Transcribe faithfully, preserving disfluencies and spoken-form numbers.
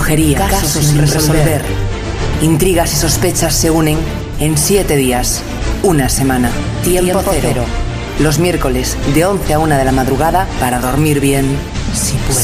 brujería, casos sin resolver. Intrigas y sospechas se unen en siete días, una semana. Tiempo cero. Los miércoles de once a una de la madrugada para dormir bien, si puedes.